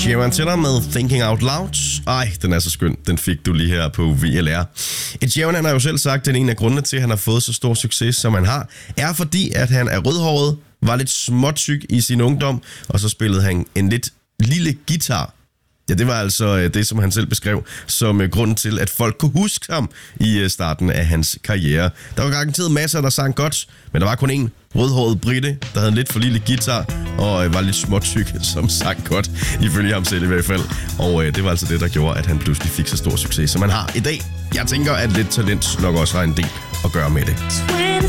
Sheeran til dig med Thinking Out Loud. Ej, den er så skøn. Den fik du lige her på VLR. Ed Sheeran, han har jo selv sagt, at en af grundene til, at han har fået så stor succes, som han har, er fordi, at han er rødhåret, var lidt småtyk i sin ungdom, og så spillede han en lidt lille guitar. Ja, det var altså det, som han selv beskrev som grunden til, at folk kunne huske ham i starten af hans karriere. Der var garanteret masser, der sang godt, men der var kun en rødhåret brite, der havde en lidt for lille guitar og var lidt småtyk, som sang godt, ifølge ham selv i hvert fald. Og det var altså det, der gjorde, at han pludselig fik så stor succes, som han har i dag. Jeg tænker, at lidt talent nok også har en del at gøre med det.